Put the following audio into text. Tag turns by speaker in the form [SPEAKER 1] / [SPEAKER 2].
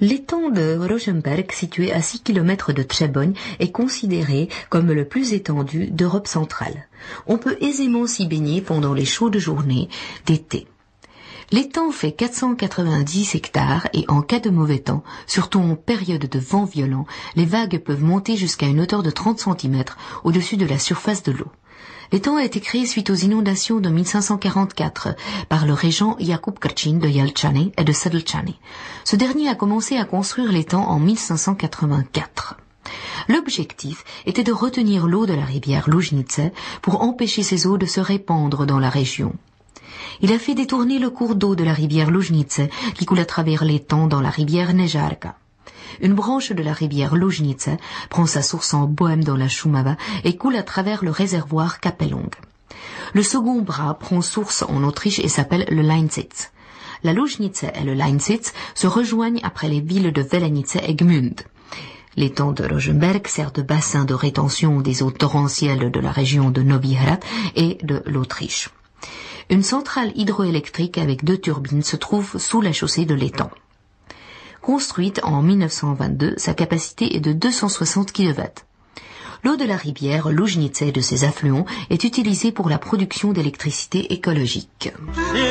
[SPEAKER 1] L'étang de Rosenberg, situé à 6 km de Třeboň, est considéré comme le plus étendu d'Europe centrale. On peut aisément s'y baigner pendant les chaudes journées d'été. L'étang fait 490 hectares et en cas de mauvais temps, surtout en période de vent violent, les vagues peuvent monter jusqu'à une hauteur de 30 cm au-dessus de la surface de l'eau. L'étang a été créé suite aux inondations de 1544 par le régent Jakub Krčín de Jelčany et de Sedlčany. Ce dernier a commencé à construire l'étang en 1584. L'objectif était de retenir l'eau de la rivière Lužnice pour empêcher ces eaux de se répandre dans la région. Il a fait détourner le cours d'eau de la rivière Lužnice qui coule à travers l'étang dans la rivière Nežárka. Une branche de la rivière Lužnice prend sa source en Bohême dans la Šumava et coule à travers le réservoir Kapelung. Le second bras prend source en Autriche et s'appelle le Lainsitz. La Lužnice et le Lainsitz se rejoignent après les villes de Velenice et Gmünd. L'étang de Rosenberg sert de bassin de rétention des eaux torrentielles de la région de Novi Hrad et de l'Autriche. Une centrale hydroélectrique avec 2 turbines se trouve sous la chaussée de l'étang. Construite en 1922, sa capacité est de 260 kW. L'eau de la rivière Lužnice et de ses affluents est utilisée pour la production d'électricité écologique.